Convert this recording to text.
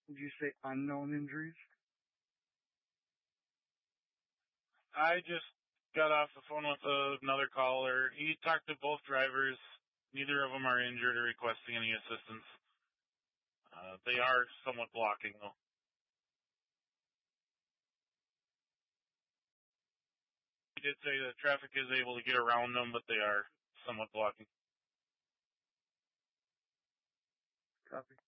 Did you say unknown injuries? I just got off the phone with another caller. He talked to both drivers. Neither of them are injured or requesting any assistance. They are somewhat blocking, though. He did say that traffic is able to get around them, but they are somewhat blocking. Copy.